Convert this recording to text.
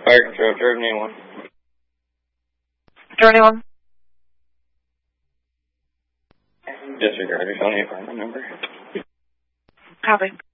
Fire control, Journey 1. Journey 1. Disregard, there's only apartment number. Copy.